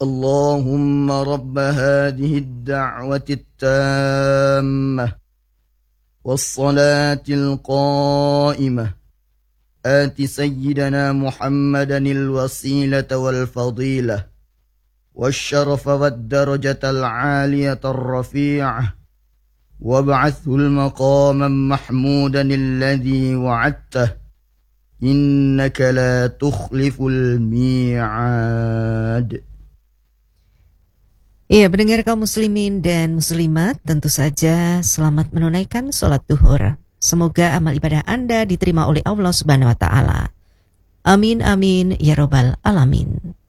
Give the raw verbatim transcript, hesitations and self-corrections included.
اللهم رب هذه الدعوة التامة والصلاة القائمة آت سيدنا محمدا الوسيلة والفضيلة والشرف والدرجة العالية الرفيعة وابعثه المقاما محمودا الذي وعدته إنك لا تخلف الميعاد. Iya, pendengar kaum muslimin dan muslimat, tentu saja selamat menunaikan sholat duhur. Semoga amal ibadah Anda diterima oleh Allah Subhanahu wa Ta'ala. Amin, amin, ya Rabbal Alamin.